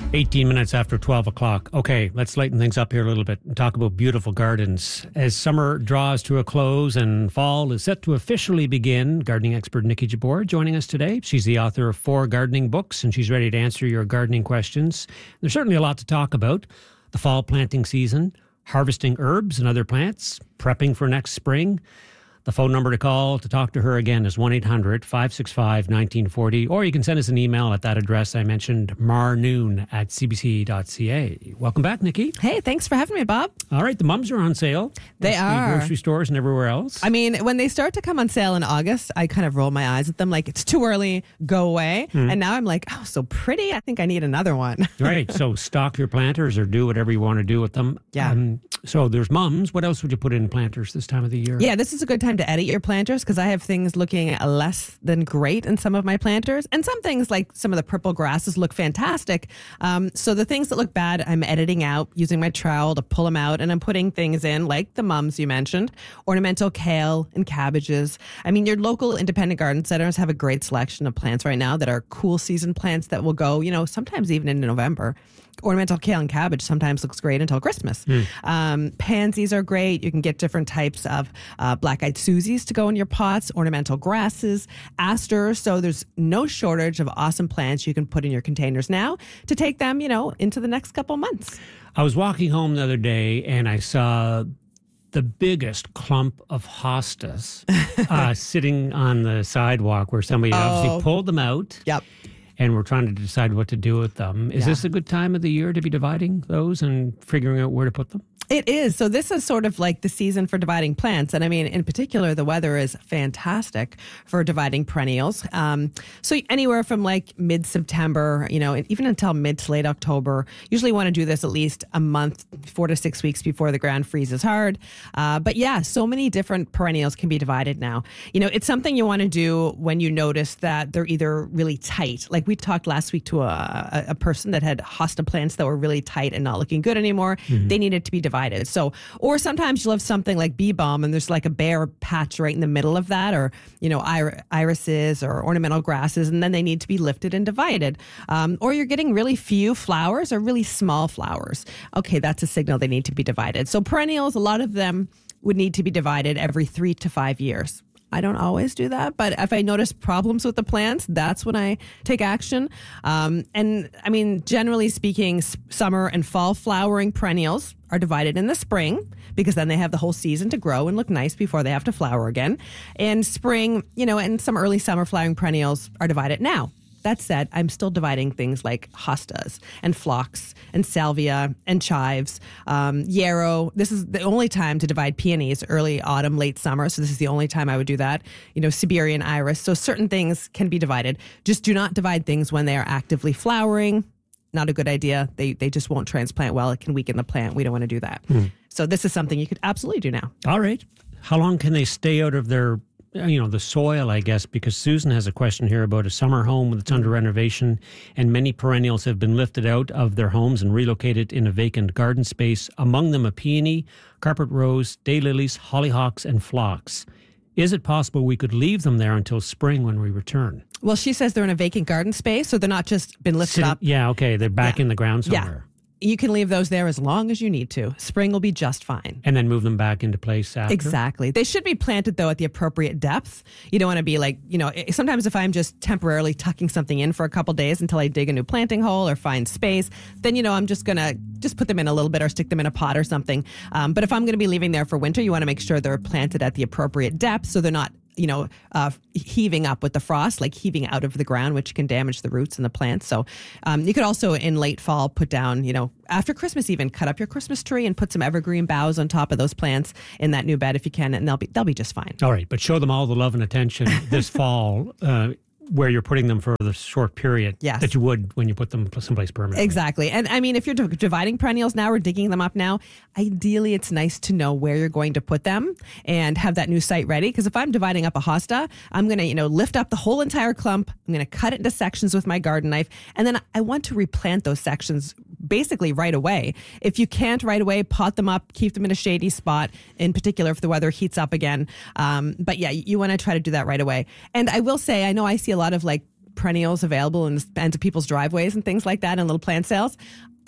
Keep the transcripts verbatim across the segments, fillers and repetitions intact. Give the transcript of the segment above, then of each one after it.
eighteen minutes after twelve o'clock. Okay, let's lighten things up here a little bit and talk about beautiful gardens. As summer draws to a close and fall is set to officially begin, gardening expert Nikki Jabbour joining us today. She's the author of four gardening books, and she's ready to answer your gardening questions. There's certainly a lot to talk about. The fall planting season, harvesting herbs and other plants, prepping for next spring. The phone number to call to talk to her again is one eight hundred five six five one nine four zero, or you can send us an email at that address I mentioned, marnoon at c b c dot c a. Welcome back, Nikki. Hey, thanks for having me, Bob. All right, the mums are on sale. They at are. The grocery stores and everywhere else. I mean, when they start to come on sale in August, I kind of roll my eyes at them like, it's too early, go away. Mm. And now I'm like, oh, so pretty. I think I need another one. Right, so stock your planters or do whatever you want to do with them. Yeah. Um, so there's mums. What else would you put in planters this time of the year? Yeah, this is a good time to edit your planters, because I have things looking less than great in some of my planters. And some things, like some of the purple grasses, look fantastic. Um, so the things that look bad, I'm editing out using my trowel to pull them out. And I'm putting things in like the mums you mentioned, ornamental kale and cabbages. I mean, your local independent garden centers have a great selection of plants right now that are cool season plants that will go, you know, sometimes even into November. Ornamental kale and cabbage sometimes looks great until Christmas. Mm. Um, pansies are great. You can get different types of uh, black-eyed Susies to go in your pots, ornamental grasses, asters. So there's no shortage of awesome plants you can put in your containers now to take them, you know, into the next couple months. I was walking home the other day and I saw the biggest clump of hostas uh, sitting on the sidewalk where somebody oh. obviously pulled them out. Yep. And we're trying to decide what to do with them. Is yeah. this a good time of the year to be dividing those and figuring out where to put them? It is. So this is sort of like the season for dividing plants. And I mean, in particular, the weather is fantastic for dividing perennials. Um, so anywhere from like mid-September, you know, even until mid to late October, usually want to do this at least a month, four to six weeks before the ground freezes hard. Uh, but yeah, so many different perennials can be divided now. You know, it's something you want to do when you notice that they're either really tight. Like we talked last week to a, a person that had hosta plants that were really tight and not looking good anymore. Mm-hmm. They needed to be divided. So, or sometimes you'll have something like bee balm and there's like a bare patch right in the middle of that, or, you know, ir- irises or ornamental grasses, and then they need to be lifted and divided. Um, or you're getting really few flowers or really small flowers. Okay, that's a signal they need to be divided. So perennials, a lot of them would need to be divided every three to five years. I don't always do that, but if I notice problems with the plants, that's when I take action. Um, and I mean, generally speaking, summer and fall flowering perennials are divided in the spring, because then they have the whole season to grow and look nice before they have to flower again. And spring, you know, and some early summer flowering perennials are divided now. That said, I'm still dividing things like hostas and phlox and salvia and chives, um, yarrow. This is the only time to divide peonies, early autumn, late summer. So this is the only time I would do that. You know, Siberian iris. So certain things can be divided. Just do not divide things when they are actively flowering. Not a good idea. They they just won't transplant well. It can weaken the plant. We don't want to do that. Hmm. So this is something you could absolutely do now. All right. How long can they stay out of their you know, the soil, I guess, because Susan has a question here about a summer home that's under renovation, and many perennials have been lifted out of their homes and relocated in a vacant garden space, among them a peony, carpet rose, daylilies, hollyhocks, and phlox. Is it possible we could leave them there until spring when we return? Well, she says they're in a vacant garden space, so they're not just been lifted Sitting, up. Yeah, okay, they're back yeah. in the ground somewhere. Yeah. You can leave those there as long as you need to. Spring will be just fine. And then move them back into place after? Exactly. They should be planted, though, at the appropriate depth. You don't want to be like, you know, sometimes if I'm just temporarily tucking something in for a couple days until I dig a new planting hole or find space, then, you know, I'm just going to just put them in a little bit or stick them in a pot or something. Um, but if I'm going to be leaving there for winter, you want to make sure they're planted at the appropriate depth so they're not, you know, uh, heaving up with the frost, like heaving out of the ground, which can damage the roots and the plants. So um, you could also in late fall put down, you know, after Christmas even, cut up your Christmas tree and put some evergreen boughs on top of those plants in that new bed if you can, and they'll be they'll be just fine. All right, but show them all the love and attention this fall. Uh, where you're putting them for the short period yes. that you would when you put them someplace permanently. Exactly. And I mean, if you're dividing perennials now or digging them up now, ideally it's nice to know where you're going to put them and have that new site ready. Because if I'm dividing up a hosta, I'm going to, you know, lift up the whole entire clump. I'm going to cut it into sections with my garden knife. And then I want to replant those sections basically right away. If you can't right away, pot them up, keep them in a shady spot, in particular if the weather heats up again. Um, but yeah, you want to try to do that right away. And I will say, I know I see a lot of like perennials available in the ends of people's driveways and things like that and little plant sales.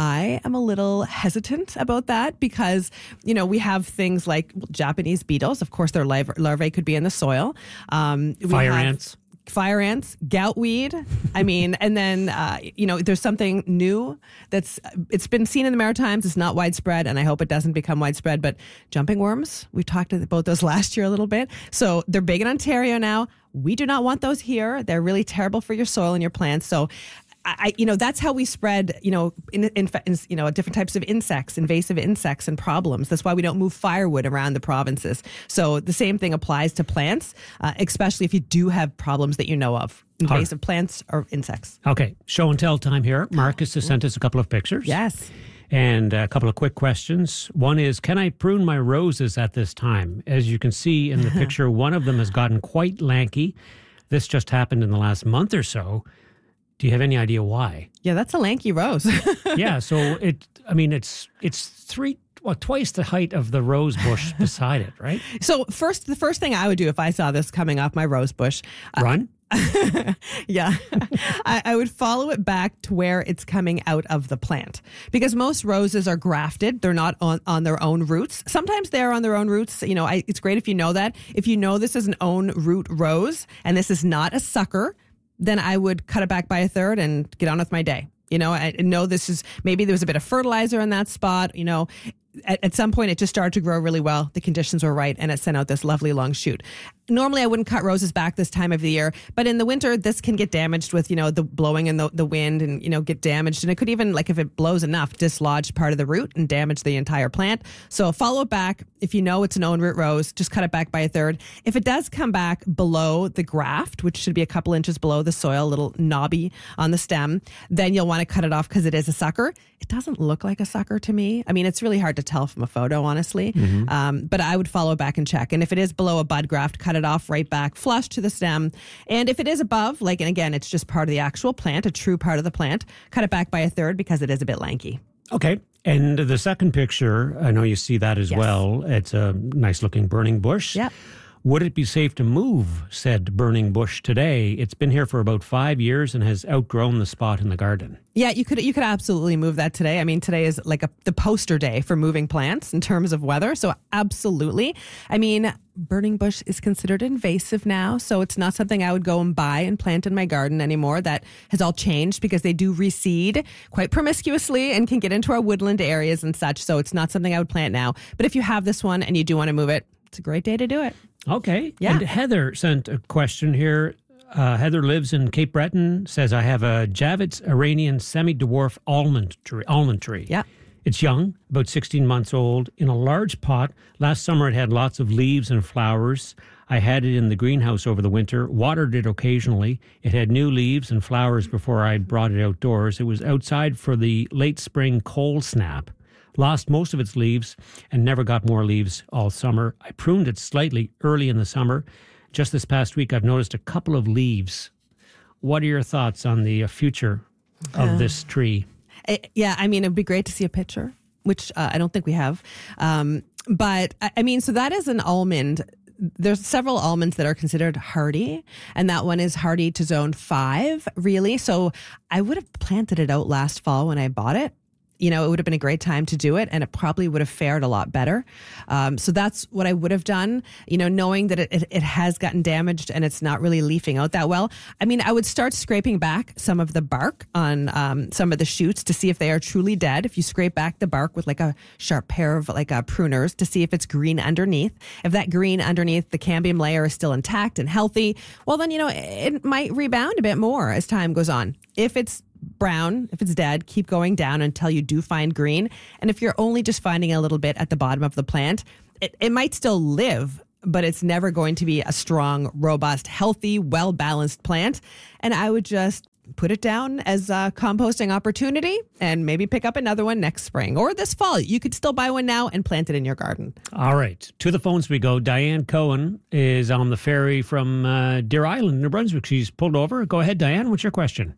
I am a little hesitant about that because, you know, we have things like Japanese beetles. Of course, their larvae, larvae could be in the soil. Um, we Fire have, ants. Fire ants, goutweed. I mean, and then, uh, you know, there's something new that's, it's been seen in the Maritimes. It's not widespread, and I hope it doesn't become widespread, but jumping worms, we talked about those last year a little bit. So they're big in Ontario now. We do not want those here. They're really terrible for your soil and your plants. So I, you know, that's how we spread, you know, in, in, in, you know, different types of insects, invasive insects and problems. That's why we don't move firewood around the provinces. So the same thing applies to plants, uh, especially if you do have problems that you know of, invasive right. plants or insects. Okay, show and tell time here. Marcus has sent us a couple of pictures. Yes. And a couple of quick questions. One is, can I prune my roses at this time? As you can see in the picture, one of them has gotten quite lanky. This just happened in the last month or so. Do you have any idea why? Yeah, that's a lanky rose. Yeah, so it, I mean, it's it's three, well, twice the height of the rose bush beside it, right? So first, the first thing I would do if I saw this coming off my rose bush. Run? Uh, yeah, I, I would follow it back to where it's coming out of the plant. Because most roses are grafted. They're not on, on their own roots. Sometimes they're on their own roots. You know, I, it's great if you know that. If you know this is an own root rose and this is not a sucker, then I would cut it back by a third and get on with my day. You know, I know this is, maybe there was a bit of fertilizer in that spot. You know, at, at some point it just started to grow really well. The conditions were right and it sent out this lovely long shoot. Normally I wouldn't cut roses back this time of the year, but in the winter this can get damaged with, you know, the blowing and the, the wind and, you know, get damaged. And it could even, like if it blows enough, dislodge part of the root and damage the entire plant. So follow it back. If you know it's an own root rose, just cut it back by a third. If it does come back below the graft, which should be a couple inches below the soil, a little knobby on the stem, then you'll want to cut it off because it is a sucker. It doesn't look like a sucker to me. I mean, it's really hard to tell from a photo, honestly. Mm-hmm. Um, but I would follow back and check. And if it is below a bud graft, cut it off right back, flush to the stem. And if it is above, like, and again, it's just part of the actual plant, a true part of the plant, cut it back by a third because it is a bit lanky. Okay. And the second picture, I know you see that as yes. well. It's a nice looking burning bush. Yep. Would it be safe to move said burning bush today? It's been here for about five years and has outgrown the spot in the garden. Yeah, you could you could absolutely move that today. I mean, today is like a, the poster day for moving plants in terms of weather. So absolutely. I mean, burning bush is considered invasive now. So it's not something I would go and buy and plant in my garden anymore. That has all changed because they do reseed quite promiscuously and can get into our woodland areas and such. So it's not something I would plant now. But if you have this one and you do want to move it, it's a great day to do it. Okay. Yeah. And Heather sent a question here. Uh, Heather lives in Cape Breton, says, I have a Javits Iranian semi-dwarf almond tree. Almond tree. Yeah. It's young, about sixteen months old, in a large pot. Last summer it had lots of leaves and flowers. I had it in the greenhouse over the winter, watered it occasionally. It had new leaves and flowers before I brought it outdoors. It was outside for the late spring cold snap. Lost most of its leaves and never got more leaves all summer. I pruned it slightly early in the summer. Just this past week, I've noticed a couple of leaves. What are your thoughts on the future of uh, this tree? It, yeah, I mean, it would be great to see a picture, which uh, I don't think we have. Um, but, I, I mean, so that is an almond. There's several almonds that are considered hardy, and that one is hardy to zone five, really. So I would have planted it out last fall when I bought it. You know, it would have been a great time to do it, and it probably would have fared a lot better. Um, so that's what I would have done, you know, knowing that it, it, it has gotten damaged and it's not really leafing out that well. I mean, I would start scraping back some of the bark on um, some of the shoots to see if they are truly dead. If you scrape back the bark with like a sharp pair of like uh, pruners to see if it's green underneath. If that green underneath the cambium layer is still intact and healthy, well, then, you know, it, it might rebound a bit more as time goes on. If it's brown, if it's dead, keep going down until you do find green. And if you're only just finding a little bit at the bottom of the plant, it, it might still live, but it's never going to be a strong, robust, healthy, well-balanced plant. And I would just put it down as a composting opportunity and maybe pick up another one next spring or this fall. You could still buy one now and plant it in your garden. All right. To the phones we go. Diane Cohen is on the ferry from uh, Deer Island, New Brunswick. She's pulled over. Go ahead, Diane. What's your question?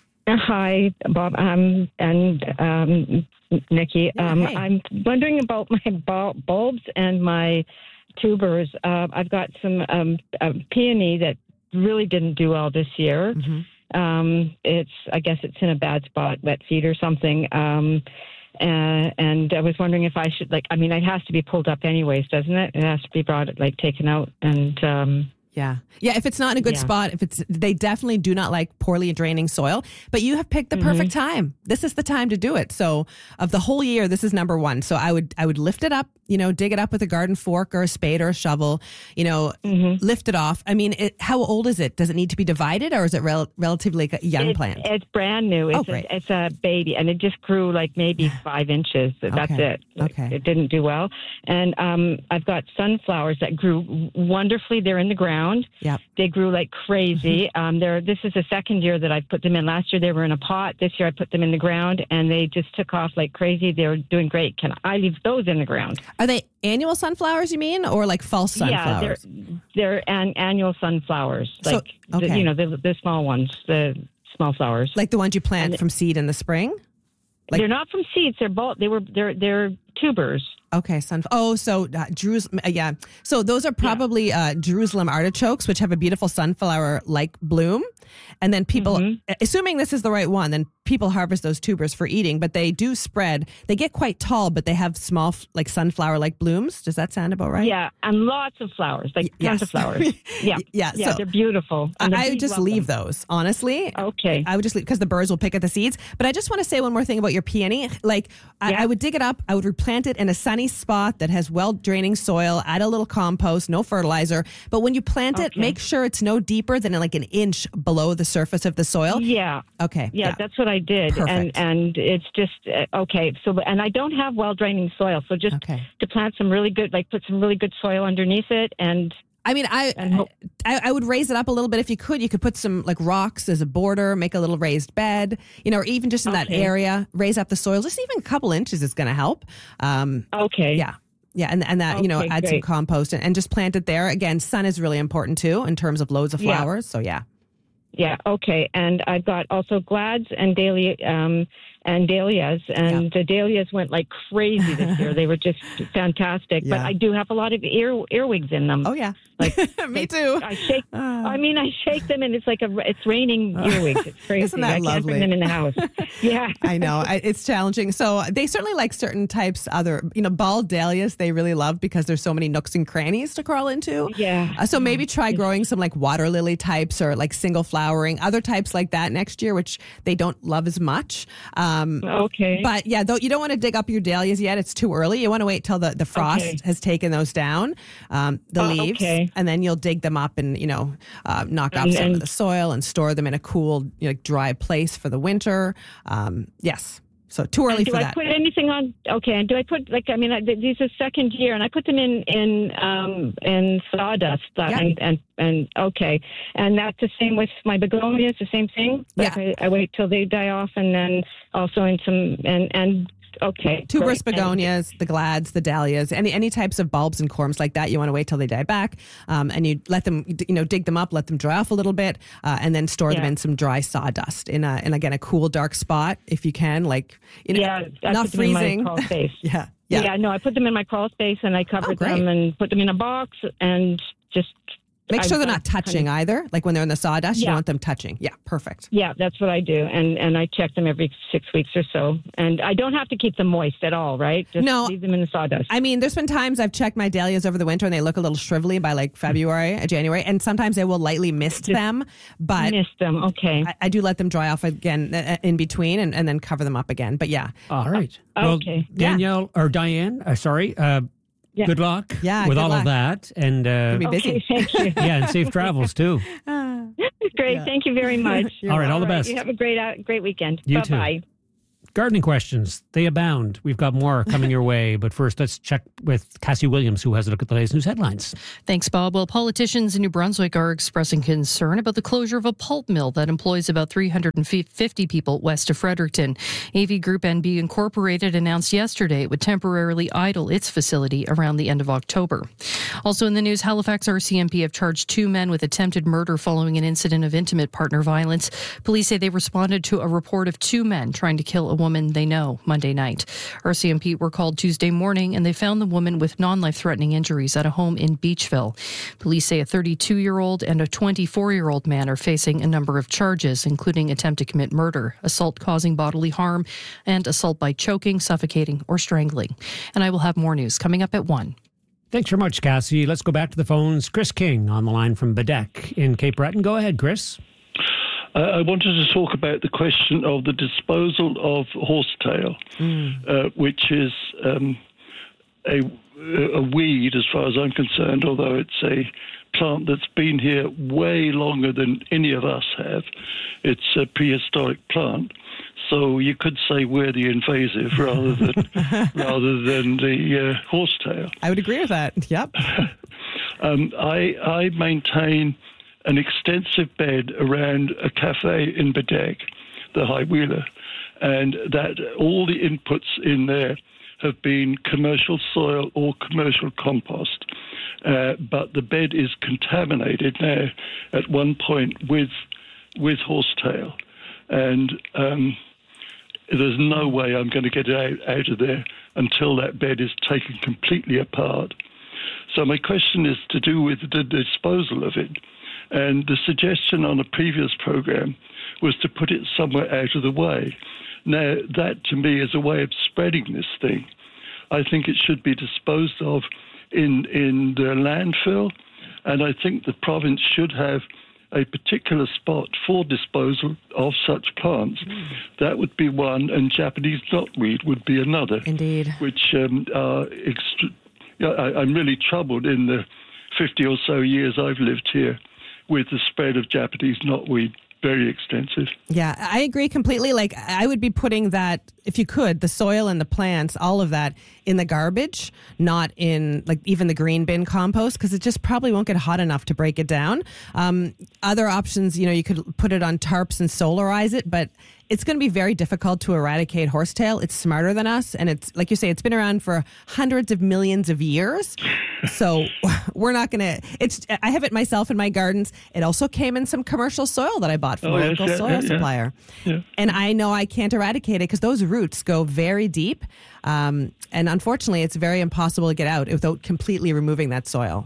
Hi, Bob, um, and um, Nikki. Yeah, um, hey. I'm wondering about my bul- bulbs and my tubers. Uh, I've got some um, uh, peony that really didn't do well this year. Mm-hmm. Um, it's, I guess it's in a bad spot, wet feet or something. Um, uh, and I was wondering if I should, like, I mean, it has to be pulled up anyways, doesn't it? It has to be brought, like, taken out and... Um, Yeah. Yeah. If it's not in a good Yeah. spot, if it's, they definitely do not like poorly draining soil, but you have picked the Mm-hmm. perfect time. This is the time to do it. So of the whole year, this is number one. So I would, I would lift it up, you know, dig it up with a garden fork or a spade or a shovel, you know, Mm-hmm. lift it off. I mean, it, how old is it? Does it need to be divided or is it rel- relatively like a young It- plant? It's brand new. It's, Oh, great. a, it's a baby, and it just grew like maybe five inches. That's Okay. it. Okay. It didn't do well. And um, I've got sunflowers that grew wonderfully. They're in the ground. Yep. They grew like crazy. Um, they're, this is the second year that I've put them in. Last year they were in a pot. This year I put them in the ground, and they just took off like crazy. They're doing great. Can I leave those in the ground? Are they annual sunflowers, you mean, or like false sunflowers? Yeah, they're, they're an, annual sunflowers. So- Like, the, okay. you know, the, the small ones, the small flowers. Like the ones you plant And- from seed in the spring? like- they're not from seeds. They're both. They were. They're. They're tubers. Okay, sun. Oh, so uh, Jerusalem. Uh, yeah. So those are probably uh, Jerusalem artichokes, which have a beautiful sunflower-like bloom. And then people, Mm-hmm. assuming this is the right one, then people harvest those tubers for eating. But they do spread. They get quite tall, but they have small, like sunflower-like blooms. Does that sound about right? Yeah, and lots of flowers, like Y- tons yes. of flowers. Yeah, Yeah, yeah. so- They're beautiful. And the I, I would bees just love leave them. those, honestly. Okay. I would just leave because the birds will pick at the seeds. But I just want to say one more thing about your peony. Like, I, Yeah. I would dig it up. I would replant it in a sunny spot that has well draining soil, add a little compost, no fertilizer. But when you plant it, Okay. make sure it's no deeper than like an inch below the surface of the soil. Yeah. Okay. Yeah, that's what I did, Perfect. and and it's just uh, okay. So, and I don't have well draining soil, so just Okay. to plant some really good, like put some really good soil underneath it, and I mean, I, And ho- I I would raise it up a little bit if you could. You could put some like rocks as a border, make a little raised bed, you know, or even just in that Okay. area, raise up the soil. Just even a couple inches is going to help. Um, okay, Yeah. Yeah. And, and that, you know, Okay, add some great. compost and, and just plant it there. Again, sun is really important too in terms of loads of Yeah. flowers. So, yeah. yeah, okay. And I've got also glads and dahlia, um, and dahlias, and the dahlias went like crazy this year. They were just fantastic. But Yeah. I do have a lot of ear earwigs in them. Oh, yeah. Like, Me too. I shake. Ah. I mean, I shake them, and it's like a. It's raining earwigs. It's crazy. Isn't that I can't lovely? bring them in the house. Yeah. I know I, it's challenging. So they certainly like certain types, other, you know, bald dahlias they really love because there's so many nooks and crannies to crawl into. Yeah. Uh, so maybe try growing some like water lily types or like single flowering, other types like that next year, which they don't love as much. Um, Okay. But yeah, though you don't want to dig up your dahlias yet. It's too early. You want to wait till the, the frost Okay. has taken those down, um, the Oh, leaves, okay. and then you'll dig them up and, you know, uh, knock off And- some of and- the soil and store them in a cool, you know, dry place for the winter. Um, yes. So too early And do for I that. put anything on? Okay, and do I put like I mean, I, these are second year, and I put them in in um, in sawdust, uh, Yeah. and, and and okay, and that's the same with my begonias. The same thing. Like, Yeah. I, I wait till they die off, and then also in some and and okay, Tuberous great. begonias, the glads, the dahlias, any any types of bulbs and corms like that. You want to wait till they die back, um, and you let them, you know, dig them up, let them dry off a little bit, uh, and then store them Yeah. in some dry sawdust in a, in again a cool dark spot if you can, like you know, Yeah, I not put them in my freezing. crawl space. yeah, Yeah. yeah. no, I put them in my crawl space, and I covered great. them and put them in a box, and just Make sure I- they're I not kind of- touching either. Like when they're in the sawdust, you Yeah. don't want them touching. Yeah, perfect. Yeah, that's what I do, and and I check them every six weeks or so, and I don't have to keep them moist at all, right? Just No. leave them in the sawdust. I mean, there's been times I've checked my dahlias over the winter and they look a little shrivelly by like February, uh, January, and sometimes I will lightly mist them, but Missed them. Okay. I, I do let them dry off again uh, in between and, and then cover them up again. But yeah, All right. Uh, okay. Well, Danielle or Diane, uh, sorry. Uh, Yeah. Good luck Yeah, with good all luck. of that. And uh, be busy. Okay, thank you. yeah, and safe travels too. Great. Thank you very much. All right, all the best. You have a great uh, great weekend. You bye too. bye. Gardening questions, they abound. We've got more coming your way. But first, let's check with Cassie Williams, who has a look at the latest news headlines. Thanks, Bob. Well, politicians in New Brunswick are expressing concern about the closure of a pulp mill that employs about three hundred fifty people west of Fredericton. A V Group N B Incorporated announced yesterday it would temporarily idle its facility around the end of October. Also in the news, Halifax R C M P have charged two men with attempted murder following an incident of intimate partner violence. Police say they responded to a report of two men trying to kill a woman they know Monday night. R C M P were called Tuesday morning and they found the woman with non-life-threatening injuries at a home in Beachville. Police say a thirty-two-year-old and a twenty-four-year-old man are facing a number of charges, including attempt to commit murder, assault causing bodily harm, and assault by choking, suffocating, or strangling. And I will have more news coming up at one. Thanks very much, Cassie. Let's go back to the phones. Chris King on the line from Bedeque in Cape Breton. Go ahead, Chris. Uh, I wanted to talk about the question of the disposal of horsetail, mm. uh, which is um, a, a weed as far as I'm concerned, although it's a plant that's been here way longer than any of us have. It's a prehistoric plant. So you could say we're the invasive rather than rather than the uh, horsetail. I would agree with that. Yep. um, I I maintain an extensive bed around a cafe in Bedeque, the High Wheeler, and that all the inputs in there have been commercial soil or commercial compost. Uh, but the bed is contaminated now at one point with with horsetail, and um, there's no way I'm going to get it out, out of there until that bed is taken completely apart. So my question is to do with the disposal of it. And the suggestion on a previous program was to put it somewhere out of the way. Now, that to me is a way of spreading this thing. I think it should be disposed of in, in the landfill, and I think the province should have a particular spot for disposal of such plants. Mm. That would be one, and Japanese knotweed would be another. Indeed. Which um, are ext- I, I'm really troubled in the fifty or so years I've lived here with the spread of Japanese knotweed. Very extensive. Yeah, I agree completely. Like, I would be putting that, if you could, the soil and the plants, all of that in the garbage, not in, like, even the green bin compost, because it just probably won't get hot enough to break it down. Um, other options, you know, you could put it on tarps and solarize it, but it's going to be very difficult to eradicate horsetail. It's smarter than us. And it's, like you say, it's been around for hundreds of millions of years. So we're not going to, it's, I have it myself in my gardens. It also came in some commercial soil that I bought from oh, a yes, local yeah, soil yeah, supplier. Yeah. And I know I can't eradicate it because those roots go very deep. Um, and unfortunately, it's very impossible to get out without completely removing that soil.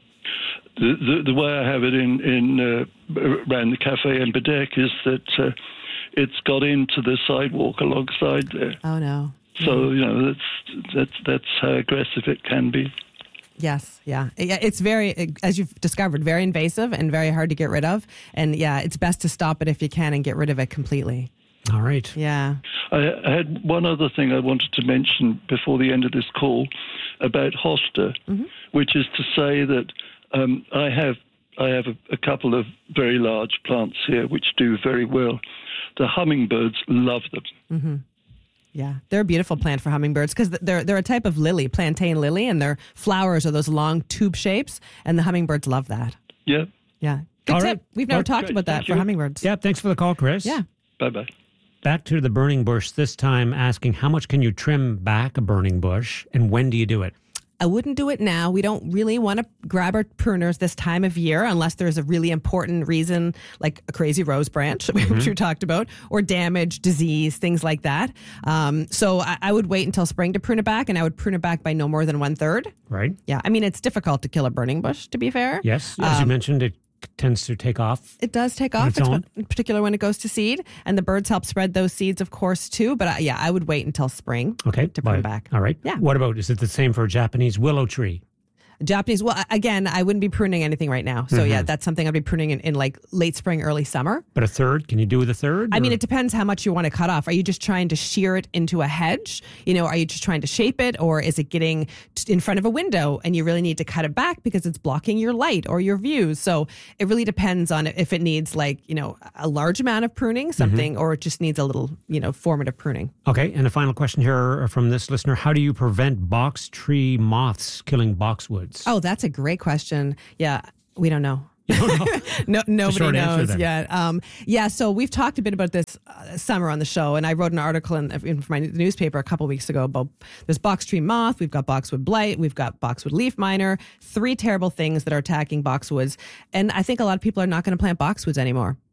The, the, the way I have it in, in uh, around the cafe in Bedeque is that uh, it's got into the sidewalk alongside there. Oh, no. So, you know, that's, that's, that's how aggressive it can be. Yes, yeah. It's very, as you've discovered, very invasive and very hard to get rid of. And yeah, it's best to stop it if you can and get rid of it completely. All right. Yeah. I had one other thing I wanted to mention before the end of this call about hosta, mm-hmm. which is to say that um, I have I have a, a couple of very large plants here which do very well. The hummingbirds love them. Mm-hmm. Yeah, they're a beautiful plant for hummingbirds because they're they're a type of lily, plantain lily, and their flowers are those long tube shapes, and the hummingbirds love that. Yeah. Yeah. Good All tip. right. We've never Well, talked great. about that Thank for you. hummingbirds. Yeah, thanks for the call, Chris. Yeah. Bye-bye. Back to the burning bush, this time asking how much can you trim back a burning bush and when do you do it? I wouldn't do it now. We don't really want to grab our pruners this time of year unless there's a really important reason, like a crazy rose branch, which mm-hmm. we talked about, or damage, disease, things like that. Um, so I, I would wait until spring to prune it back, and I would prune it back by no more than one third. Right. Yeah. I mean, it's difficult to kill a burning bush, to be fair. Yes. As um, you mentioned, it tends to take off. It does take off, in particular when it goes to seed, and the birds help spread those seeds, of course, too. But uh, yeah, I would wait until spring okay, to prune back. All right. Yeah. What about, is it the same for a Japanese willow tree? Japanese, well, again, I wouldn't be pruning anything right now. So mm-hmm. yeah, that's something I'd be pruning in, in like late spring, early summer. But a third, can you do with a third? I or? mean, it depends how much you want to cut off. Are you just trying to shear it into a hedge? You know, are you just trying to shape it, or is it getting t- in front of a window and you really need to cut it back because it's blocking your light or your views? So it really depends on if it needs like, you know, a large amount of pruning, something, mm-hmm. or it just needs a little, you know, formative pruning. Okay. And a final question here from this listener. How do you prevent box tree moths killing boxwoods? Oh, that's a great question. Yeah, we don't know. You don't know? no, nobody knows answer, yet. Um, yeah, so we've talked a bit about this uh, summer on the show, and I wrote an article in, in my newspaper a couple weeks ago about there's box tree moth, we've got boxwood blight, we've got boxwood leaf miner, three terrible things that are attacking boxwoods, and I think a lot of people are not going to plant boxwoods anymore.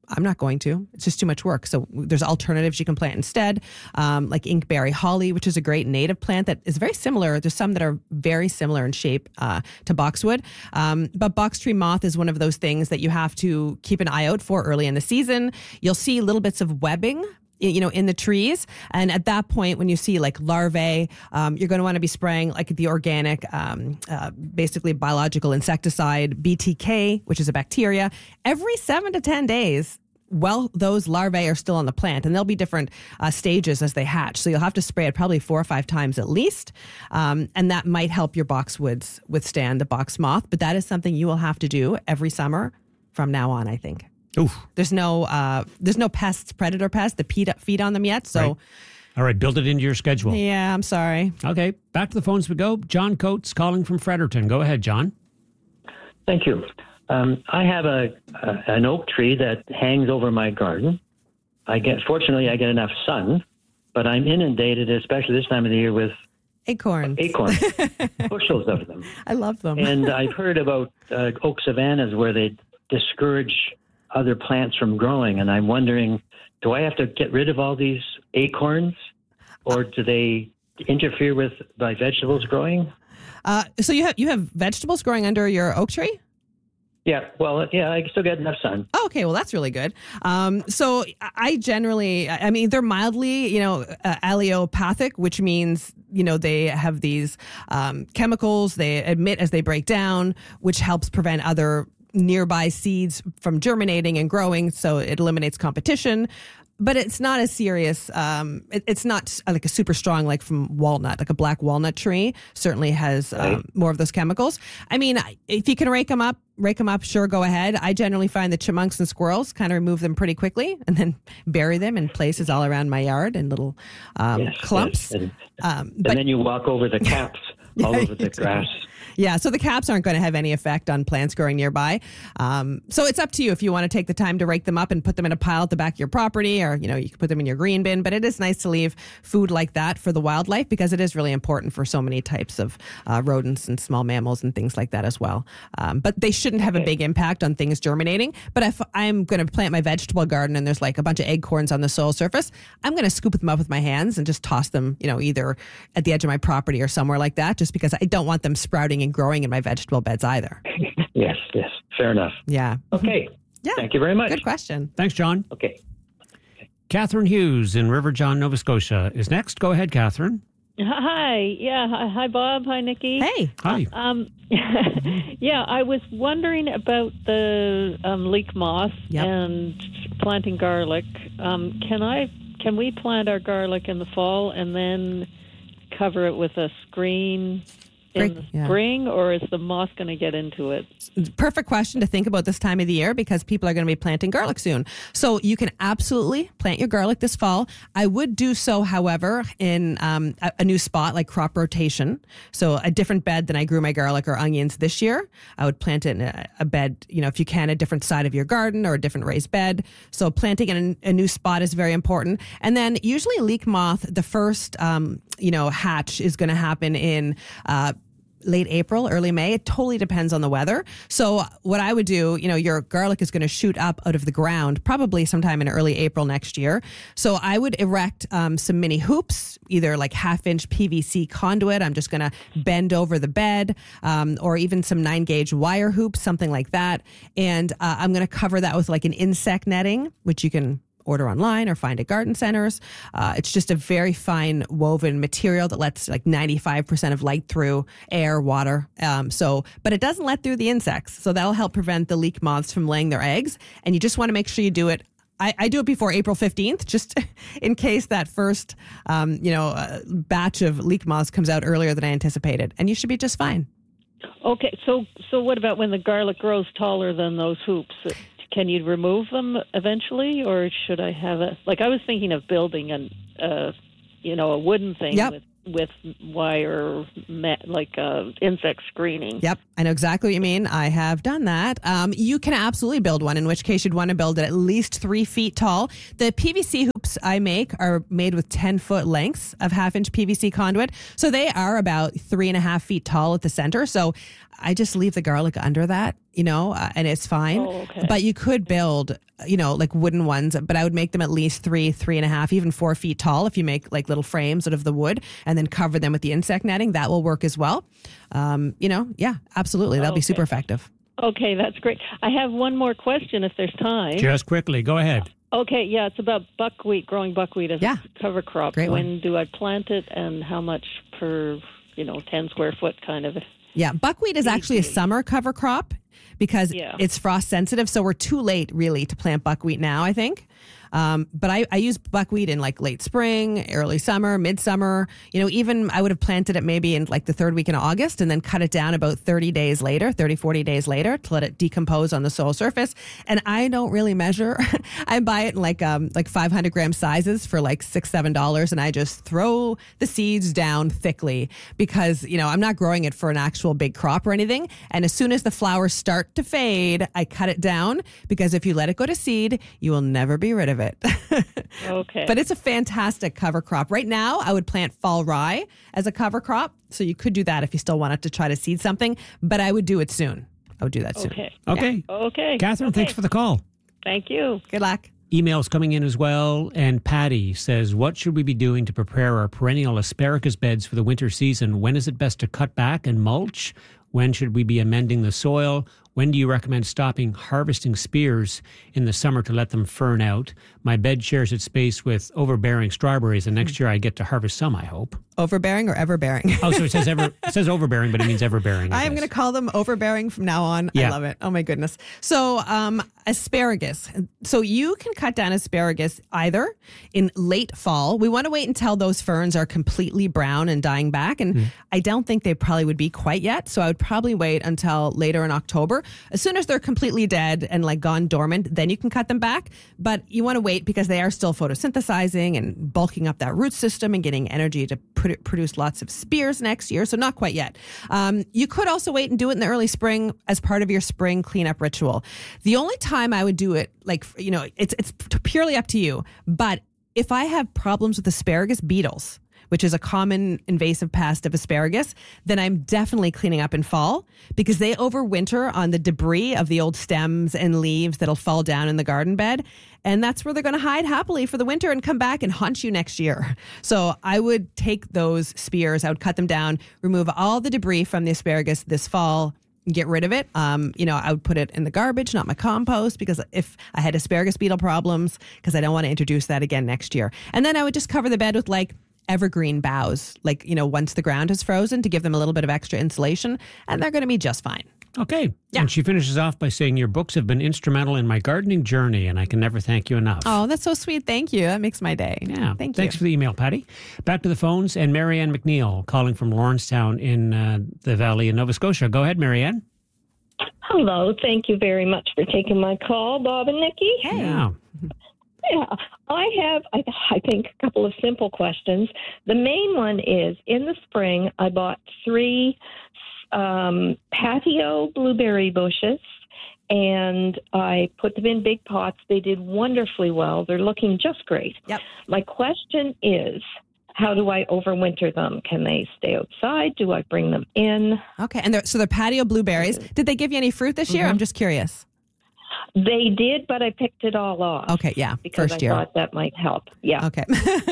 I'm not going to. It's just too much work. So there's alternatives you can plant instead, um, like inkberry holly, which is a great native plant that is very similar. There's some that are very similar in shape uh, to boxwood. Um, but box tree moth is one of those things that you have to keep an eye out for early in the season. You'll see little bits of webbing, you know, in the trees. And at that point, when you see like larvae, um, you're going to want to be spraying like the organic, um, uh, basically biological insecticide, B T K, which is a bacteria, every seven to ten days. Well, those larvae are still on the plant, and there'll be different uh, stages as they hatch. So you'll have to spray it probably four or five times at least. Um, and that might help your boxwoods withstand the box moth. But that is something you will have to do every summer from now on, I think. Oof. There's no uh, there's no pests, predator pests that feed, feed on them yet. So, right. All right, build it into your schedule. Yeah, I'm sorry. Okay, back to the phones we go. John Coates calling from Fredericton. Go ahead, John. Thank you. Um, I have a, a an oak tree that hangs over my garden. I get fortunately I get enough sun, but I'm inundated, especially this time of the year, with acorns. Acorns, bushels of them. I love them. And I've heard about uh, oak savannas where they discourage other plants from growing, and I'm wondering, do I have to get rid of all these acorns, or do they interfere with my vegetables growing? Uh, so you have you have vegetables growing under your oak tree? Yeah, well, yeah, I still get enough sun. Oh, okay, well, that's really good. Um, so I generally, I mean, they're mildly, you know, uh, allelopathic, which means, you know, they have these um, chemicals they emit as they break down, which helps prevent other nearby seeds from germinating and growing. So it eliminates competition. But it's not as serious. Um, it, it's not like a super strong, like from walnut, like a black walnut tree certainly has um, right. more of those chemicals. I mean, if you can rake them up, rake them up, sure, go ahead. I generally find the chipmunks and squirrels kind of remove them pretty quickly and then bury them in places all around my yard in little um, yes, clumps. Yes. And, um, and but, then you walk over the caps all yeah, over the grass. Yeah, so the caps aren't going to have any effect on plants growing nearby. Um, so it's up to you if you want to take the time to rake them up and put them in a pile at the back of your property, or, you know, you can put them in your green bin. But it is nice to leave food like that for the wildlife, because it is really important for so many types of uh, rodents and small mammals and things like that as well. Um, but they shouldn't have a big impact on things germinating. But if I'm going to plant my vegetable garden and there's like a bunch of acorns on the soil surface, I'm going to scoop them up with my hands and just toss them, you know, either at the edge of my property or somewhere like that, just because I don't want them sprouting and growing in my vegetable beds either. Yes, yes. Fair enough. Yeah. Okay. Yeah. Thank you very much. Good question. Thanks, John. Okay. Catherine Hughes in River John, Nova Scotia is next. Go ahead, Catherine. Hi. Yeah. Hi, hi, Bob. Hi, Nikki. Hey. Hi. Um, yeah, I was wondering about the um, leek moth Yep. and planting garlic. Um, can I? Can we plant our garlic in the fall and then cover it with a screen in Great. the Yeah. spring, or is the moth going to get into it? Perfect question to think about this time of the year, because people are going to be planting garlic soon. So you can absolutely plant your garlic this fall. I would do so, however, in um, a, a new spot, like crop rotation. So a different bed than I grew my garlic or onions this year. I would plant it in a, a bed, you know, if you can, a different side of your garden or a different raised bed. So planting in a, a new spot is very important. And then usually leek moth, the first, um, you know, hatch is going to happen in uh, late April, early May. It totally depends on the weather. So what I would do, you know, your garlic is going to shoot up out of the ground probably sometime in early April next year. So I would erect um, some mini hoops, either like half inch P V C conduit. I'm just going to bend over the bed, um, or even some nine gauge wire hoops, something like that. And uh, I'm going to cover that with like an insect netting, which you can order online or find at garden centers. Uh, it's just a very fine woven material that lets like ninety-five percent of light through air, water. Um, so, but it doesn't let through the insects. So that'll help prevent the leek moths from laying their eggs. And you just want to make sure you do it. I, I do it before April fifteenth, just in case that first, um, you know, uh, batch of leek moths comes out earlier than I anticipated. And you should be just fine. Okay, so so what about when the garlic grows taller than those hoops? Can you remove them eventually, or should I have a, like, I was thinking of building an, uh, you know, a wooden thing Yep. with, with wire, mat, like uh, insect screening. Yep, I know exactly what you mean. I have done that. Um, you can absolutely build one, in which case you'd want to build it at least three feet tall. The P V C hoops I make are made with ten foot lengths of half inch P V C conduit. So they are about three and a half feet tall at the center. So I just leave the garlic under that you know, uh, and it's fine. Oh, okay. But you could build, you know, like wooden ones, but I would make them at least three, three and a half, even four feet tall if you make like little frames out of the wood and then cover them with the insect netting. That will work as well. Um, you know, yeah, absolutely. That'll be Okay. super effective. Okay, that's great. I have one more question if there's time. Just quickly, go ahead. Okay, yeah, it's about buckwheat, growing buckwheat as Yeah. a cover crop. Great when one. do I plant it and how much per, you know, ten square foot kind of? Yeah, buckwheat is actually a Easy. summer cover crop because Yeah. it's frost sensitive. So we're too late really to plant buckwheat now, I think. Um, but I, I use buckwheat in like late spring, early summer, midsummer. You know, even I would have planted it maybe in like the third week in August and then cut it down about thirty days later, thirty, forty days later to let it decompose on the soil surface. And I don't really measure. I buy it in like um like five hundred gram sizes for like six, seven dollars, and I just throw the seeds down thickly because you know I'm not growing it for an actual big crop or anything. And as soon as the flowers start to fade, I cut it down because if you let it go to seed, you will never be rid of it. Okay. But it's a fantastic cover crop. Right now, I would plant fall rye as a cover crop. So you could do that if you still wanted to try to seed something, but I would do it soon. I would do that soon. Okay. Okay. Okay. Catherine, Okay. thanks for the call. Thank you. Good luck. Emails coming in as well. And Patty says, what should we be doing to prepare our perennial asparagus beds for the winter season? When is it best to cut back and mulch? When should we be amending the soil? When do you recommend stopping harvesting spears in the summer to let them fern out? My bed shares its space with overbearing strawberries, and next year I get to harvest some, I hope. Overbearing or everbearing? Oh, so it says ever it says overbearing, but it means everbearing. I am going to call them overbearing from now on. Yeah. I love it. Oh my goodness. So, um, asparagus. So you can cut down asparagus either in late fall. We want to wait until those ferns are completely brown and dying back. And Mm. I don't think they probably would be quite yet. So I would probably wait until later in October. As soon as they're completely dead and like gone dormant, then you can cut them back. But you want to wait because they are still photosynthesizing and bulking up that root system and getting energy to pr- produce lots of spears next year. So not quite yet. Um, you could also wait and do it in the early spring as part of your spring cleanup ritual. The only time I would do it, like, you know, it's, it's purely up to you. But if I have problems with asparagus beetles, which is a common invasive pest of asparagus, then I'm definitely cleaning up in fall because they overwinter on the debris of the old stems and leaves that'll fall down in the garden bed. And that's where they're going to hide happily for the winter and come back and haunt you next year. So I would take those spears, I would cut them down, remove all the debris from the asparagus this fall, get rid of it. Um, you know, I would put it in the garbage, not my compost, because if I had asparagus beetle problems, because I don't want to introduce that again next year. And then I would just cover the bed with like evergreen boughs, like, you know, once the ground is frozen to give them a little bit of extra insulation, and they're going to be just fine. Okay. Yeah. And she finishes off by saying, your books have been instrumental in my gardening journey, and I can never thank you enough. Oh, that's so sweet. Thank you. That makes my day. Yeah. Thank Thanks you. for the email, Patty. Back to the phones, and Marianne McNeil calling from Lawrencetown in uh, the Valley in Nova Scotia. Go ahead, Marianne. Hello. Thank you very much for taking my call, Bob and Nikki. Hey. Yeah. Yeah, I have, I, I think, a couple of simple questions. The main one is, in the spring, I bought three um, patio blueberry bushes, and I put them in big pots. They did wonderfully well. They're looking just great. Yep. My question is, how do I overwinter them? Can they stay outside? Do I bring them in? Okay. And they're, so they're patio blueberries. Did they give you any fruit this year? Mhm. I'm just curious. They did, but I picked it all off. Okay. Yeah. Because First I year. thought that might help. Yeah. Okay.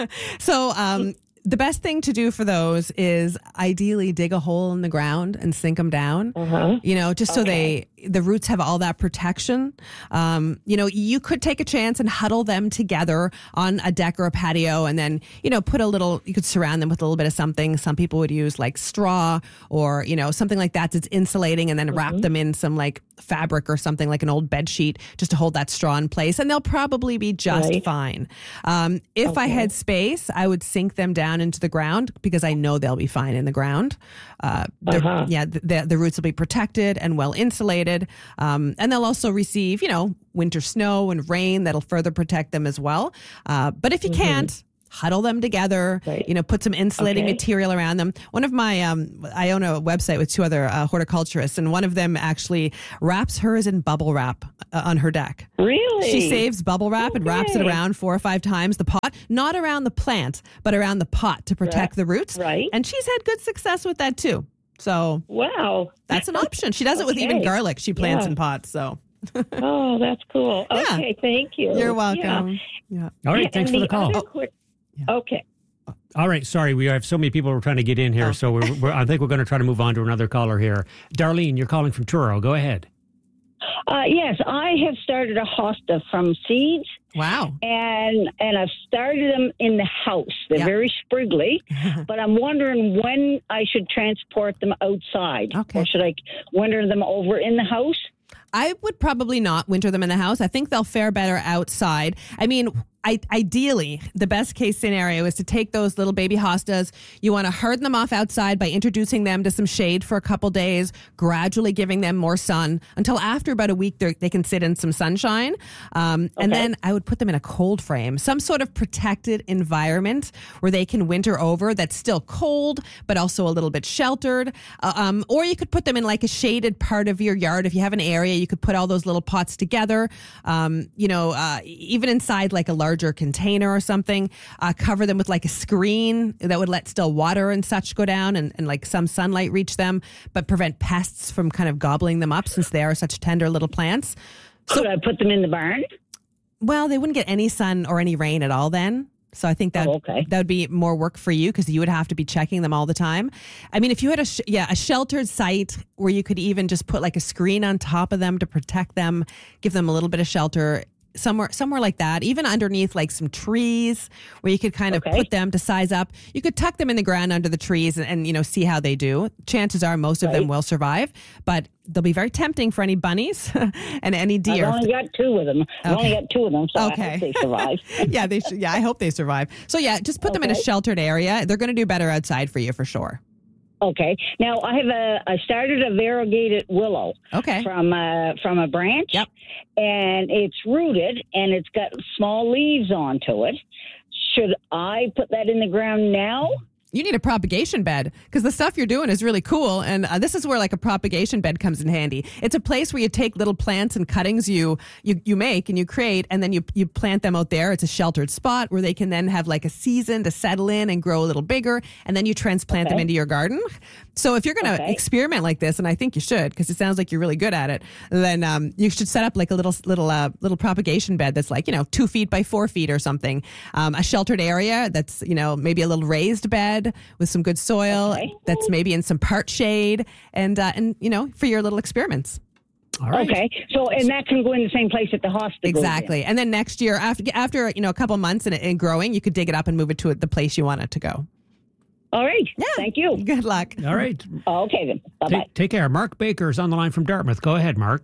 So um, the best thing to do for those is ideally dig a hole in the ground and sink them down, Uh-huh. you know, just so Okay. they, the roots have all that protection. Um, you know, you could take a chance and huddle them together on a deck or a patio and then, you know, put a little, you could surround them with a little bit of something. Some people would use like straw or, you know, something like that that's insulating and then wrap them in some like fabric or something like an old bed sheet just to hold that straw in place. And they'll probably be just Right. fine. Um, if I Okay. had space, I would sink them down into the ground because I know they'll be fine in the ground. Uh, they're- Uh-huh. Yeah, the, the roots will be protected and well insulated. Um, and they'll also receive, you know, winter snow and rain that'll further protect them as well. Uh, but if you can't, huddle them together, Right. you know, put some insulating Okay. material around them. One of my, um, I own a website with two other uh, horticulturists, and one of them actually wraps hers in bubble wrap uh, on her deck. Really? She saves bubble wrap and wraps it Okay. around four or five times the pot, not around the plant, but around the pot to protect Right. the roots. Right. And she's had good success with that too. So Wow. that's an option. She does it with Okay. even garlic. She plants Yeah. in pots. So Oh, that's cool. Yeah. Okay, thank you. you're Yeah. welcome. Yeah. All right, Yeah, thanks and for the call. other quick- Okay. All right, sorry, we have so many people we're trying to get in here, Oh. so we're, we're, I think we're going to try to move on to another caller here. Darlene, you're calling from Truro. Go ahead. Uh, yes, I have started a hosta from seeds, Wow. and and I've started them in the house. They're Yeah. very spriggly, but I'm wondering when I should transport them outside, Okay. or should I winter them over in the house? I would probably not winter them in the house. I think they'll fare better outside. I mean, I, ideally, the best case scenario is to take those little baby hostas. You want to harden them off outside by introducing them to some shade for a couple days, gradually giving them more sun until after about a week they're- they can sit in some sunshine. Um, And Okay. then I would put them in a cold frame, some sort of protected environment where they can winter over that's still cold, but also a little bit sheltered. Uh, um, or you could put them in like a shaded part of your yard. If you have an area, you could put all those little pots together, um, you know, uh, even inside like a larger container or something, uh, cover them with like a screen that would let still water and such go down and, and like some sunlight reach them, but prevent pests from kind of gobbling them up since they are such tender little plants. Could I put them in the barn? Well, they wouldn't get any sun or any rain at all then. So I think that Oh, okay. that would be more work for you because you would have to be checking them all the time. I mean, if you had a sh- yeah a sheltered site where you could even just put like a screen on top of them to protect them, give them a little bit of shelter. Somewhere, somewhere like that, even underneath like some trees where you could kind of Okay. put them to size up. You could tuck them in the ground under the trees and, and you know, see how they do. Chances are most of them Right. will survive, but they'll be very tempting for any bunnies and any I've deer. only got two of them. I've only Okay. got two of them, so I Okay. hope they survive. yeah, they should. Yeah, I hope they survive. So yeah, just put them in a Okay. sheltered area. They're going to do better outside for you for sure. Okay. Now I have a. I started a variegated willow Okay. from a from a branch. Yep. And it's rooted and it's got small leaves onto it. Should I put that in the ground now? You need a propagation bed because the stuff you're doing is really cool. And uh, this is where like a propagation bed comes in handy. It's a place where you take little plants and cuttings you you, you make and you create, and then you you plant them out there. It's a sheltered spot where they can then have like a season to settle in and grow a little bigger, and then you transplant them Okay. into your garden. So if you're going to Okay. experiment like this, and I think you should because it sounds like you're really good at it, then um, you should set up like a little little uh, little propagation bed that's like you know two feet by four feet or something, um, a sheltered area that's you know maybe a little raised bed with some good soil Okay. that's maybe in some part shade and uh, and you know for your little experiments. All right. Okay. So and that can go in the same place at the hospital. Exactly. And then next year after after you know a couple months and, and growing, you could dig it up and move it to the place you want it to go. All right. Yeah. Thank you. Good luck. All right. Okay then. Bye bye. Take, take care. Mark Baker is on the line from Dartmouth. Go ahead, Mark.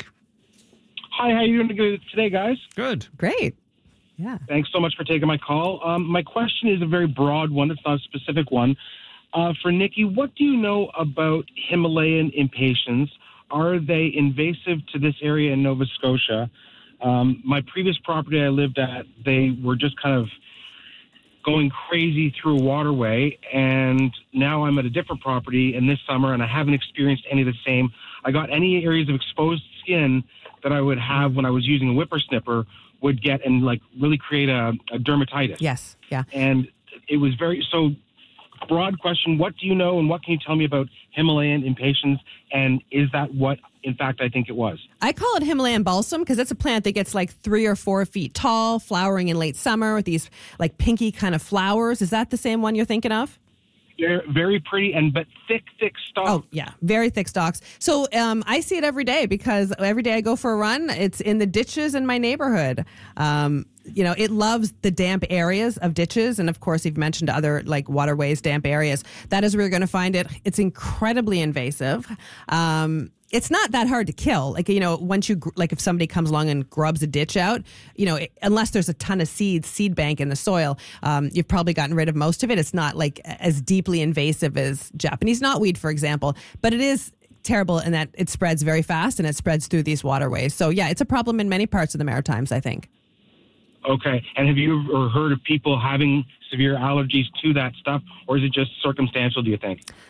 Hi, how are you doing today, guys? Good. Great. Yeah. Thanks so much for taking my call. Um, my question is a very broad one. It's not a specific one. Uh, for Nikki, what do you know about Himalayan impatiens? Are they invasive to this area in Nova Scotia? Um, my previous property I lived at, they were just kind of going crazy through a waterway, and now I'm at a different property in this summer, and I haven't experienced any of the same. I got any areas of exposed skin that I would have when I was using a whippersnipper would get and like really create a, a dermatitis. Yes. Yeah. And it was very, so broad question, what do you know and what can you tell me about Himalayan impatiens, and is that what, in fact, I think it was? I call it Himalayan balsam because it's a plant that gets like three or four feet tall, flowering in late summer with these like pinky kind of flowers. Is that the same one you're thinking of? They're very pretty and but thick, thick stalks. Oh, yeah. Very thick stalks. So um, I see it every day because every day I go for a run, it's in the ditches in my neighborhood. Um, you know, it loves the damp areas of ditches. And of course, you've mentioned other like waterways, damp areas. That is where you're going to find it. It's incredibly invasive. Um, it's not that hard to kill. Like, you know, once you, gr- like if somebody comes along and grubs a ditch out, you know, it, unless there's a ton of seeds, seed bank in the soil, um, you've probably gotten rid of most of it. It's not like as deeply invasive as Japanese knotweed, for example, but it is terrible in that it spreads very fast and it spreads through these waterways. So yeah, it's a problem in many parts of the Maritimes, I think. Okay. And have you ever heard of people having severe allergies to that stuff, or is it just circumstantial, do you think?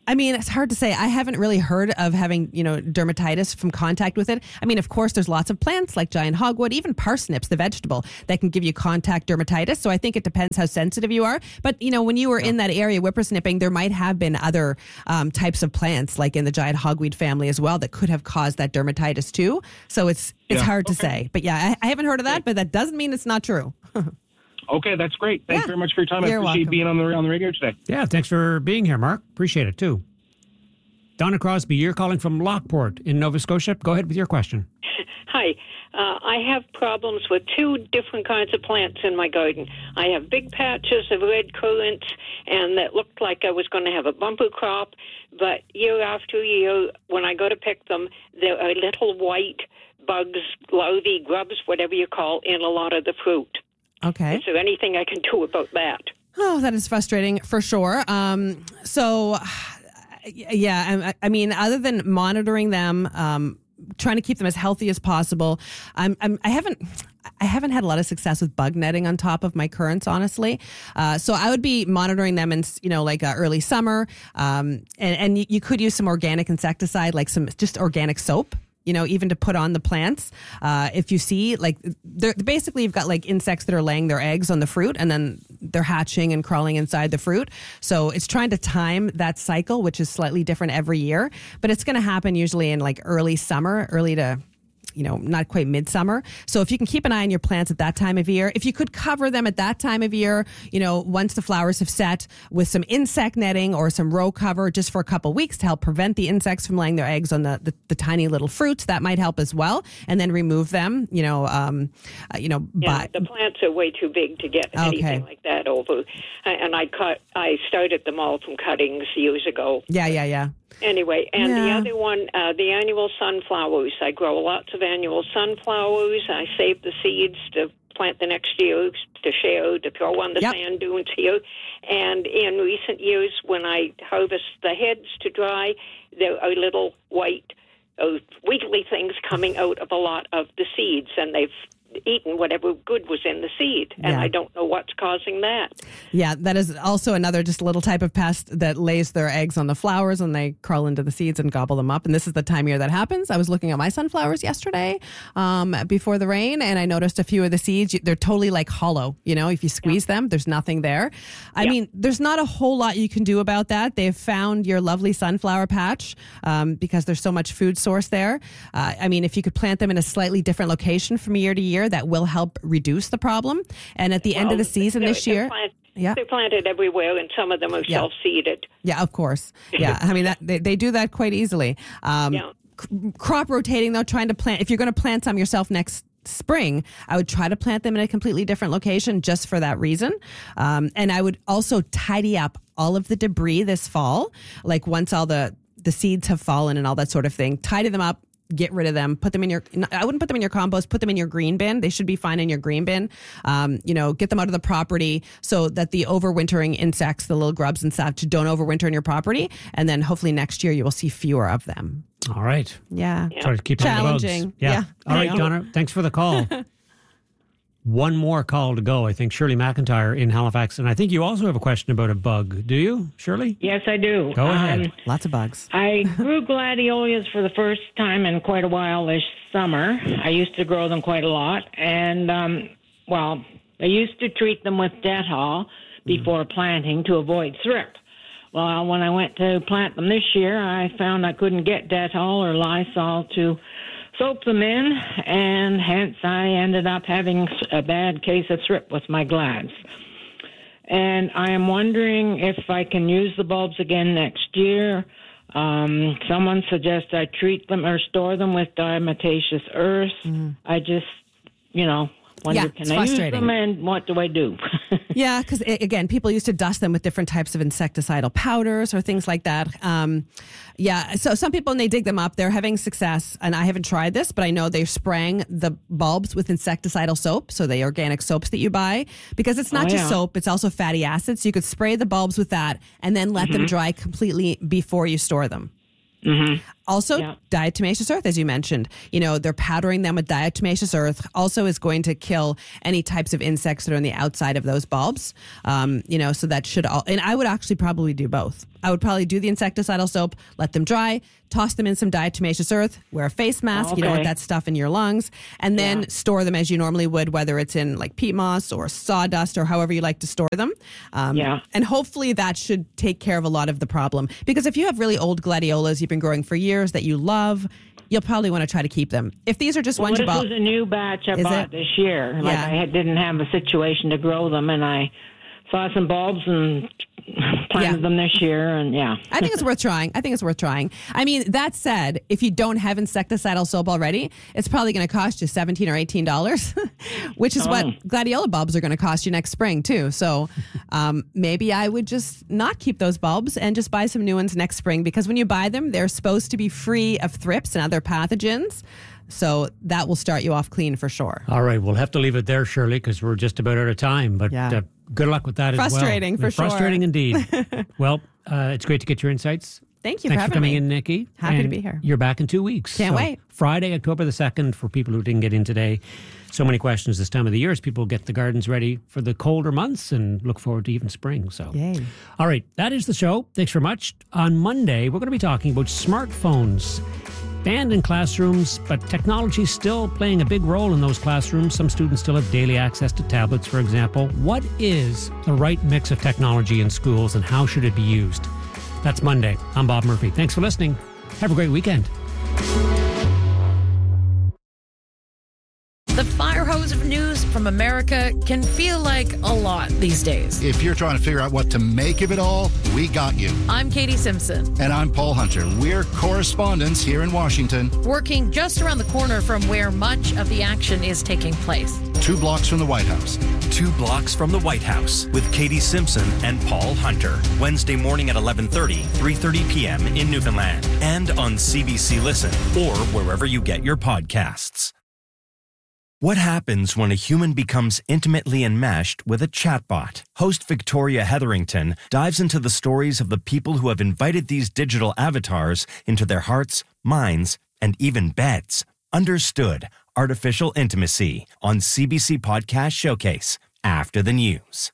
I mean, it's hard to say. I haven't really heard of having, you know, dermatitis from contact with it. I mean, of course, there's lots of plants like giant hogwood, even parsnips, the vegetable, that can give you contact dermatitis. So I think it depends how sensitive you are. But, you know, when you were in that area whippersnipping, there might have been other um, types of plants, like in the giant hogweed family as well, that could have caused that dermatitis too. So it's it's Yeah. hard to Okay. say. But yeah, I, I haven't heard of that, but that doesn't mean it's not true. Okay, that's great. Thanks Yeah. very much for your time. You're I appreciate welcome. being on the on the radio today. Yeah, thanks for being here, Mark. Appreciate it, too. Donna Crosby, you're calling from Lockport in Nova Scotia. Go ahead with your question. Hi. Uh, I have problems with two different kinds of plants in my garden. I have big patches of red currants, and that looked like I was going to have a bumper crop, but year after year, when I go to pick them, there are little white bugs, larvae, grubs, whatever you call, in a lot of the fruit. Okay. Is there anything I can do about that? Oh, that is frustrating for sure. Um, so, yeah, I, I mean, other than monitoring them, um, trying to keep them as healthy as possible, I'm, I'm, I haven't. I haven't had a lot of success with bug netting on top of my currants, honestly. Uh, so I would be monitoring them in, you know, like uh, early summer, um, and, and you, you could use some organic insecticide, like some just organic soap. You know, even to put on the plants. Uh, if you see, like, they're, basically you've got like insects that are laying their eggs on the fruit and then they're hatching and crawling inside the fruit. So it's trying to time that cycle, which is slightly different every year. But it's going to happen usually in like early summer, early to, you know, not quite midsummer. So if you can keep an eye on your plants at that time of year, if you could cover them at that time of year, you know, once the flowers have set with some insect netting or some row cover just for a couple weeks to help prevent the insects from laying their eggs on the, the, the tiny little fruits, that might help as well. And then remove them, you know, um, uh, you know, Yeah, by, the plants are way too big to get anything like that over. And I cut. I started them all from cuttings years ago. yeah, yeah, yeah. Anyway, and the Yeah. other one, uh, the annual sunflowers. I grow lots of annual sunflowers. I save the seeds to plant the next year, to share, to throw on the Yep. sand dunes here. And in recent years, when I harvest the heads to dry, there are little white, uh, wiggly things coming out of a lot of the seeds, and they've eaten whatever good was in the seed, and Yeah. I don't know what's causing that. Yeah, that is also another just little type of pest that lays their eggs on the flowers and they crawl into the seeds and gobble them up. And this is the time of year that happens. I was looking at my sunflowers yesterday um, before the rain, and I noticed a few of the seeds, they're totally like hollow. You know, if you squeeze yeah. them, there's nothing there. I yeah. mean, there's not a whole lot you can do about that. They've found your lovely sunflower patch um, because there's so much food source there. Uh, I mean, if you could plant them in a slightly different location from year to year, that will help reduce the problem. And at the well, end of the season they're, this they're year, plant, yeah, they're planted everywhere, and some of them are yeah. self-seeded. Yeah, of course. Yeah, I mean that they, they do that quite easily. Um, yeah. c- crop rotating though, trying to plant. If you're going to plant some yourself next spring, I would try to plant them in a completely different location just for that reason. Um, and I would also tidy up all of the debris this fall, like once all the the seeds have fallen and all that sort of thing. Tidy them up. Get rid of them, put them in your, I wouldn't put them in your compost, put them in your green bin. They should be fine in your green bin. Um, you know, get them out of the property so that the overwintering insects, the little grubs and such, don't overwinter in your property. And then hopefully next year you will see fewer of them. All right. Yeah. yeah. Try to keep challenging. on the bugs. Yeah. yeah. All right, Donna, thanks for the call. One more call to go. I think Shirley McIntyre in Halifax. And I think you also have a question about a bug. Do you, Shirley? Yes, I do. Go ahead. Um, Lots of bugs. I grew gladiolus for the first time in quite a while this summer. I used to grow them quite a lot. And, um, well, I used to treat them with Dettol before mm. planting to avoid thrip. Well, when I went to plant them this year, I found I couldn't get Dettol or Lysol to soap them in, and hence I ended up having a bad case of thrip with my glads. And I am wondering if I can use the bulbs again next year. Um, someone suggests I treat them or store them with diatomaceous earth. Mm. I just, you know, wonder, yeah, can I use them and what do I do? Yeah, because again, people used to dust them with different types of insecticidal powders or things like that. Um, yeah, so some people, when they dig them up, they're having success. And I haven't tried this, but I know they're spraying the bulbs with insecticidal soap, so the organic soaps that you buy, because it's not oh, just yeah. soap, it's also fatty acids. So you could spray the bulbs with that and then let mm-hmm. them dry completely before you store them. Mm-hmm. Also, Yeah. diatomaceous earth, as you mentioned. You know, they're powdering them with diatomaceous earth. Also is going to kill any types of insects that are on the outside of those bulbs. Um, you know, so that should all, and I would actually probably do both. I would probably do the insecticidal soap, let them dry, toss them in some diatomaceous earth, wear a face mask, Oh, you don't want okay. that stuff in your lungs, and then Yeah. store them as you normally would, whether it's in like peat moss or sawdust or however you like to store them. Um, Yeah. And hopefully that should take care of a lot of the problem. Because if you have really old gladiolas you've been growing for years that you love, you'll probably want to try to keep them. If these are just Well, ones you this bought, was a new batch I Is bought it? this year. Like Yeah. I had, didn't have a situation to grow them, and I saw some bulbs and planted Yeah. them this year, and yeah. I think it's worth trying. I think it's worth trying. I mean, that said, if you don't have insecticidal soap already, it's probably going to cost you seventeen or eighteen dollars, which is what Oh. gladiola bulbs are going to cost you next spring too. So um, maybe I would just not keep those bulbs and just buy some new ones next spring, because when you buy them, they're supposed to be free of thrips and other pathogens. So that will start you off clean for sure. All right, we'll have to leave it there, Shirley, because we're just about out of time. But Yeah. uh, good luck with that as well. Frustrating, for sure. Frustrating indeed. Well, uh, it's great to get your insights. Thank you Thanks for for having coming me. in, Nikki. Happy to And be here. You're back in two weeks. Can't wait. Friday, October the second, for people who didn't get in today. So many questions this time of the year as people get the gardens ready for the colder months and look forward to even spring. So, Yay. all right, that is the show. Thanks very much. On Monday, we're going to be talking about smartphones. Banned in classrooms, but technology is still playing a big role in those classrooms. Some students still have daily access to tablets, for example. What is the right mix of technology in schools, and how should it be used? That's Monday. I'm Bob Murphy. Thanks for listening. Have a great weekend. The fire hose of news from America can feel like a lot these days. If you're trying to figure out what to make of it all, we got you. I'm Katie Simpson, And I'm Paul Hunter. We're correspondents here in Washington, working just around the corner from where much of the action is taking place. two blocks from the White House. Two blocks from the White House with Katie Simpson and Paul Hunter. Wednesday morning at eleven thirty, three thirty p.m. in Newfoundland. And on C B C Listen or wherever you get your podcasts. What happens when a human becomes intimately enmeshed with a chatbot? Host Victoria Hetherington dives into the stories of the people who have invited these digital avatars into their hearts, minds, and even beds. Understood Artificial Intimacy on C B C Podcast Showcase after the news.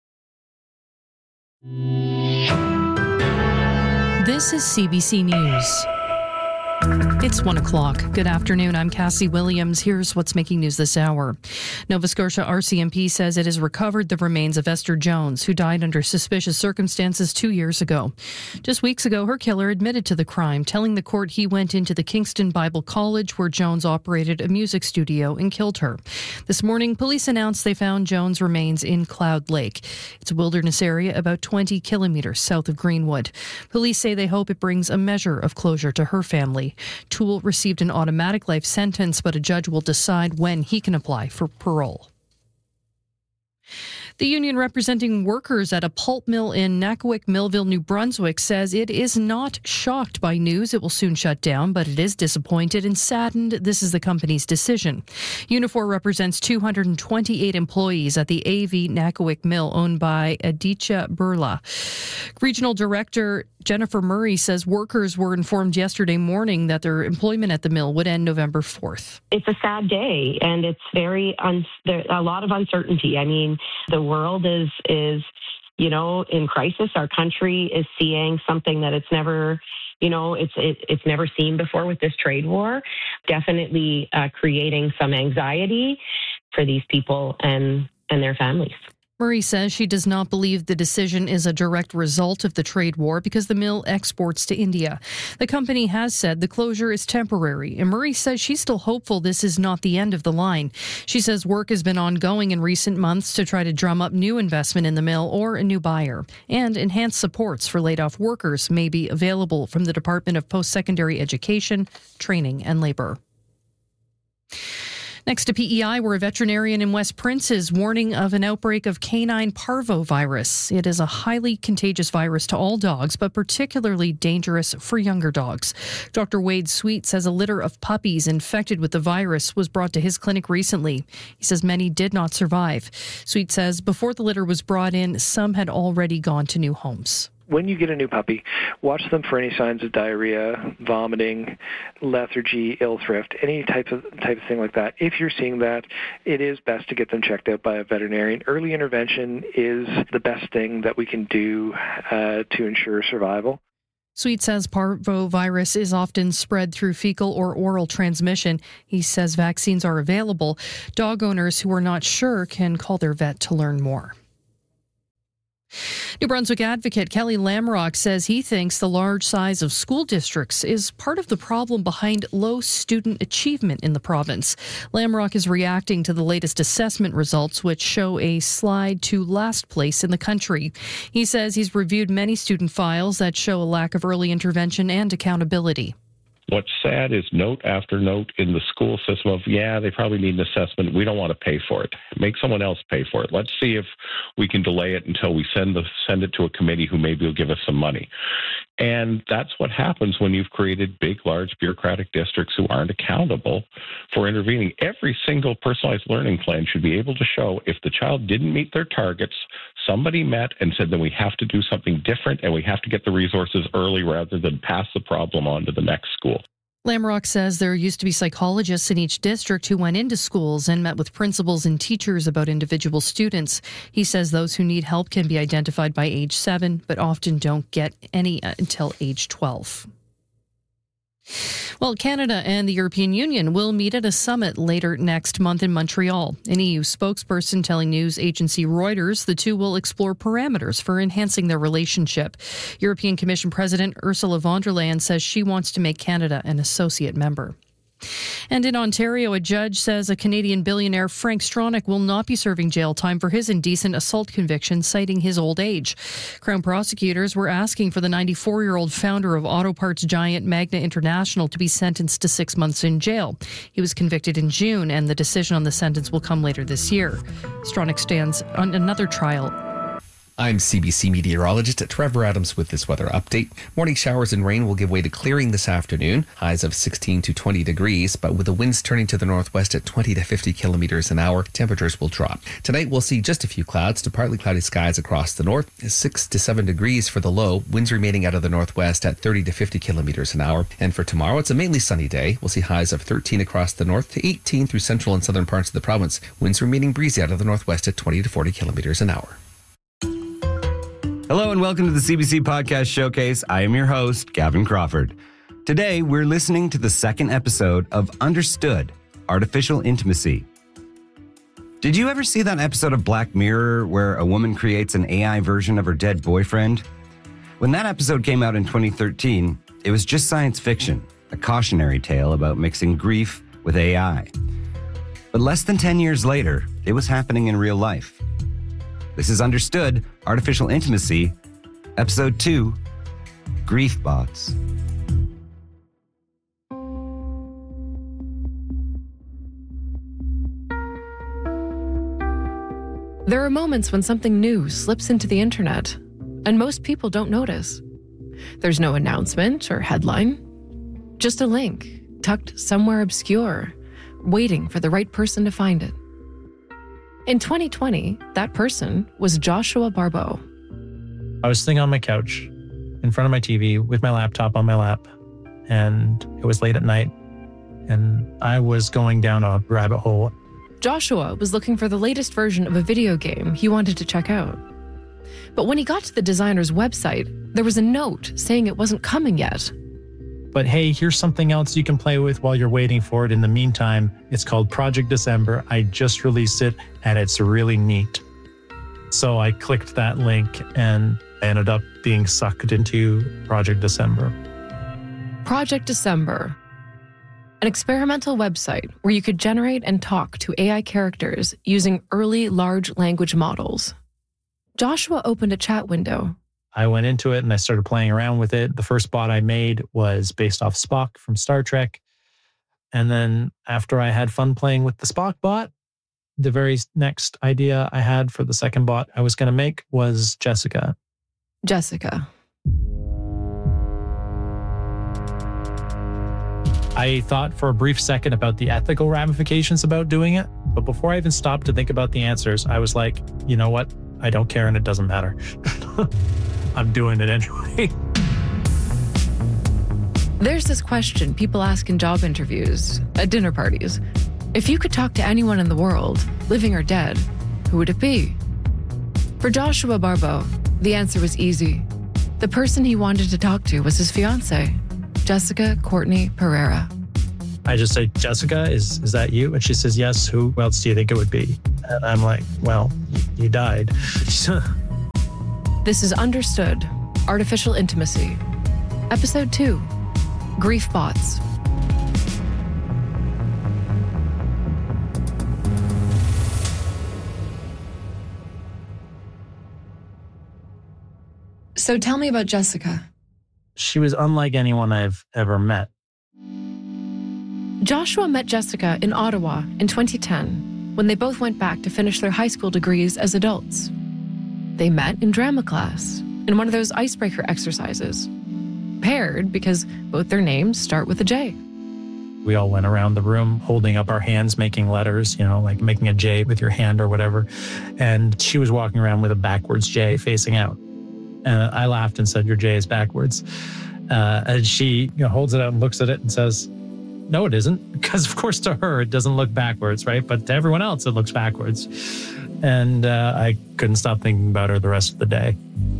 This is C B C News. It's one o'clock. Good afternoon. I'm Cassie Williams. Here's what's making news this hour. Nova Scotia R C M P says it has recovered the remains of Esther Jones, who died under suspicious circumstances two years ago. Just weeks ago, her killer admitted to the crime, telling the court he went into the Kingston Bible College where Jones operated a music studio and killed her. This morning, police announced they found Jones' remains in Cloud Lake. It's a wilderness area about twenty kilometres south of Greenwood. Police say they hope it brings a measure of closure to her family. Toole received an automatic life sentence, but a judge will decide when he can apply for parole. The union representing workers at a pulp mill in Nakowick Millville, New Brunswick, says it is not shocked by news it will soon shut down, but it is disappointed and saddened this is the company's decision. Unifor represents two hundred twenty-eight employees at the A V Nakowick Mill, owned by Aditya Birla. Regional Director Jennifer Murray says workers were informed yesterday morning that their employment at the mill would end November fourth. It's a sad day, and it's very un- there, a lot of uncertainty. I mean, the world is is you know in crisis. Our country is seeing something that it's never you know it's it, it's never seen before with this trade war. Definitely uh, creating some anxiety for these people and and their families. Murray says she does not believe the decision is a direct result of the trade war because the mill exports to India. The company has said the closure is temporary, and Murray says she's still hopeful this is not the end of the line. She says work has been ongoing in recent months to try to drum up new investment in the mill or a new buyer, and enhanced supports for laid-off workers may be available from the Department of Post-Secondary Education, Training and Labour. Next to P E I, where a veterinarian in West Prince is warning of an outbreak of canine parvovirus. It is a highly contagious virus to all dogs, but particularly dangerous for younger dogs. Doctor Wade Sweet says a litter of puppies infected with the virus was brought to his clinic recently. He says many did not survive. Sweet says before the litter was brought in, some had already gone to new homes. when you get a new puppy, watch them for any signs of diarrhea, vomiting, lethargy, ill thrift, any type of type of thing like that. If you're seeing that, it is best to get them checked out by a veterinarian. Early intervention is the best thing that we can do uh, to ensure survival. Sweet says parvovirus is often spread through fecal or oral transmission. He says vaccines are available. Dog owners who are not sure can call their vet to learn more. New Brunswick advocate Kelly Lamrock says he thinks the large size of school districts is part of the problem behind low student achievement in the province. Lamrock is reacting to the latest assessment results, which show a slide to last place in the country. He says he's reviewed many student files that show a lack of early intervention and accountability. What's sad is note after note in the school system of, yeah, they probably need an assessment. We don't want to pay for it. Make someone else pay for it. Let's see if we can delay it until we send the send it to a committee who maybe will give us some money. And that's what happens when you've created big, large bureaucratic districts who aren't accountable for intervening. Every single personalized learning plan should be able to show if the child didn't meet their targets, somebody met and said, then we have to do something different and we have to get the resources early rather than pass the problem on to the next school. Lamrock says there used to be psychologists in each district who went into schools and met with principals and teachers about individual students. He says those who need help can be identified by age seven, but often don't get any until age twelve. Well, Canada and the European Union will meet at a summit later next month in Montreal. An E U spokesperson telling news agency Reuters the two will explore parameters for enhancing their relationship. European Commission President Ursula von der Leyen says she wants to make Canada an associate member. And in Ontario, a judge says a Canadian billionaire, Frank Stronach, will not be serving jail time for his indecent assault conviction, citing his old age. Crown prosecutors were asking for the ninety-four-year-old founder of auto parts giant Magna International to be sentenced to six months in jail. He was convicted in June, and the decision on the sentence will come later this year. Stronach stands on another trial. I'm C B C meteorologist Trevor Adams with this weather update. Morning showers and rain will give way to clearing this afternoon. Highs of sixteen to twenty degrees, but with the winds turning to the northwest at twenty to fifty kilometers an hour, temperatures will drop. Tonight we'll see just a few clouds to partly cloudy skies across the north. six to seven degrees for the low, winds remaining out of the northwest at thirty to fifty kilometers an hour. And for tomorrow, it's a mainly sunny day. We'll see highs of thirteen across the north to eighteen through central and southern parts of the province. Winds remaining breezy out of the northwest at twenty to forty kilometers an hour. Hello and welcome to the C B C Podcast Showcase. I am your host, Gavin Crawford. Today, we're listening to the second episode of Understood, Artificial Intimacy. Did you ever see that episode of Black Mirror where a woman creates an A I version of her dead boyfriend? When that episode came out in twenty thirteen, it was just science fiction, a cautionary tale about mixing grief with A I. But less than ten years later, it was happening in real life. This is Understood, Artificial Intimacy, Episode two, Grief Bots. There are moments when something new slips into the internet, and most people don't notice. There's no announcement or headline, just a link tucked somewhere obscure, waiting for the right person to find it. In twenty twenty, that person was Joshua Barbeau. I was sitting on my couch in front of my T V with my laptop on my lap, and it was late at night, and I was going down a rabbit hole. Joshua was looking for the latest version of a video game he wanted to check out. But when he got to the designer's website, there was a note saying it wasn't coming yet. But hey, here's something else you can play with while you're waiting for it. In the meantime, it's called Project December. I just released it, and it's really neat. So I clicked that link, and I ended up being sucked into Project December. Project December, an experimental website where you could generate and talk to A I characters using early large language models. Joshua opened a chat window. I went into it and I started playing around with it. The first bot I made was based off Spock from Star Trek. And then after I had fun playing with the Spock bot, the very next idea I had for the second bot I was going to make was Jessica. Jessica. I thought for a brief second about the ethical ramifications about doing it. But before I even stopped to think about the answers, I was like, you know what? I don't care and it doesn't matter. I'm doing it anyway. There's this question people ask in job interviews, at dinner parties. If you could talk to anyone in the world, living or dead, who would it be? For Joshua Barbeau, the answer was easy. The person he wanted to talk to was his fiancée, Jessica Courtney Pereira. I just say, Jessica, is is that you? And she says, yes. Who else do you think it would be? And I'm like, well, you died. This is Understood, Artificial Intimacy. Episode two, Grief Bots. So tell me about Jessica. She was unlike anyone I've ever met. Joshua met Jessica in Ottawa in twenty ten when they both went back to finish their high school degrees as adults. They met in drama class in one of those icebreaker exercises. Paired because both their names start with a J. We all went around the room holding up our hands, making letters, you know, like making a J with your hand or whatever. And she was walking around with a backwards J facing out. And I laughed and said, your J is backwards. Uh, and she you know, holds it out and looks at it and says, no, it isn't. Because, of course, to her, it doesn't look backwards, right? But to everyone else, it looks backwards. And uh, I couldn't stop thinking about her the rest of the day.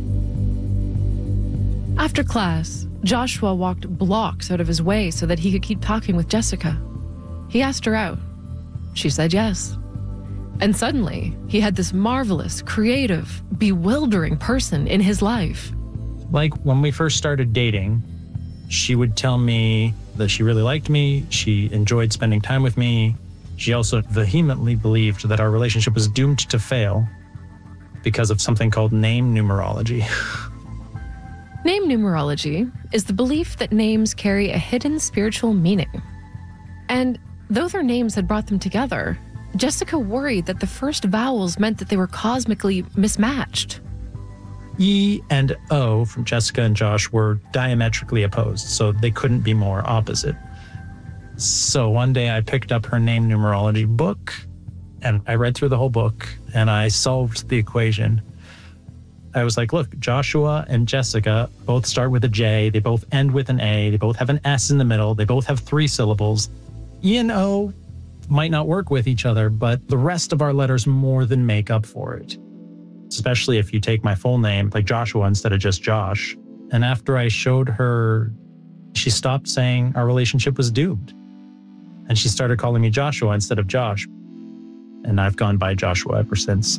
After class, Joshua walked blocks out of his way so that he could keep talking with Jessica. He asked her out. She said yes. And suddenly, he had this marvelous, creative, bewildering person in his life. Like when we first started dating, she would tell me that she really liked me. She enjoyed spending time with me. She also vehemently believed that our relationship was doomed to fail because of something called name numerology. Name numerology is the belief that names carry a hidden spiritual meaning. And though their names had brought them together, Jessica worried that the first vowels meant that they were cosmically mismatched. E and O from Jessica and Josh were diametrically opposed, so they couldn't be more opposite. So one day I picked up her name numerology book and I read through the whole book and I solved the equation. I was like, look, Joshua and Jessica both start with a J. They both end with an A. They both have an S in the middle. They both have three syllables. E and O might not work with each other, but the rest of our letters more than make up for it. Especially if you take my full name, like Joshua instead of just Josh. And after I showed her, she stopped saying our relationship was doomed. And she started calling me Joshua instead of Josh. And I've gone by Joshua ever since.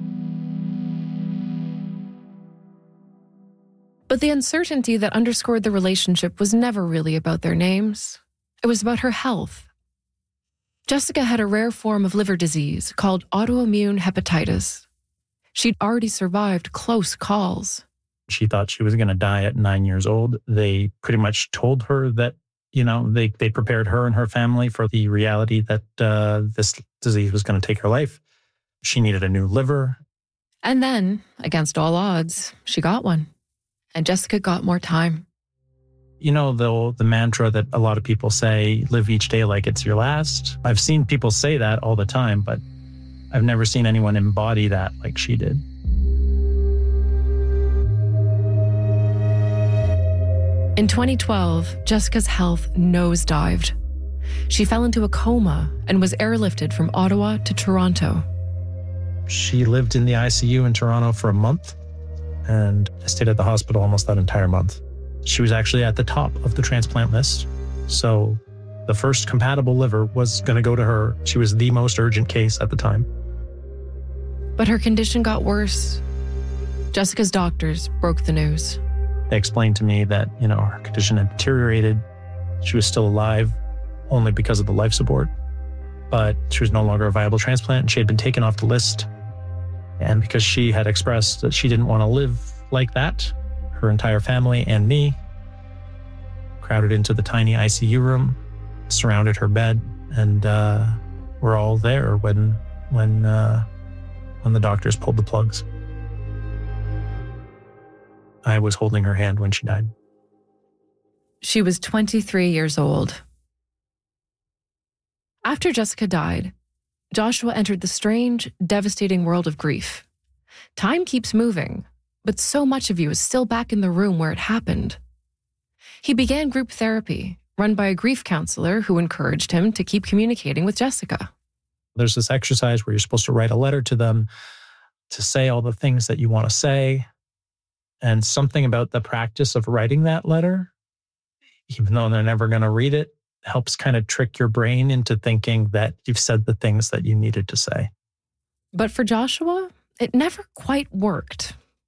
But the uncertainty that underscored the relationship was never really about their names. It was about her health. Jessica had a rare form of liver disease called autoimmune hepatitis. She'd already survived close calls. She thought she was going to die at nine years old. They pretty much told her that, you know, they, they prepared her and her family for the reality that uh, this disease was going to take her life. She needed a new liver. And then, against all odds, she got one. And Jessica got more time. You know, the, the mantra that a lot of people say, live each day like it's your last. I've seen people say that all the time, but I've never seen anyone embody that like she did. In twenty twelve, Jessica's health nosedived. She fell into a coma and was airlifted from Ottawa to Toronto. She lived in the I C U in Toronto for a month, and I stayed at the hospital almost that entire month. She was actually at the top of the transplant list, so the first compatible liver was going to go to her. She was the most urgent case at the time. But her condition got worse. Jessica's doctors broke the news. They explained to me that, you know, her condition had deteriorated. She was still alive only because of the life support, but she was no longer a viable transplant. And she had been taken off the list. And because she had expressed that she didn't want to live like that, her entire family and me crowded into the tiny I C U room, surrounded her bed, and uh, we're all there when when uh, when the doctors pulled the plugs. I was holding her hand when she died. She was twenty-three years old. After Jessica died, Joshua entered the strange, devastating world of grief. Time keeps moving, but so much of you is still back in the room where it happened. He began group therapy, run by a grief counselor who encouraged him to keep communicating with Jessica. There's this exercise where you're supposed to write a letter to them to say all the things that you want to say. And something about the practice of writing that letter, even though they're never going to read it, helps kind of trick your brain into thinking that you've said the things that you needed to say. But for Joshua, it never quite worked.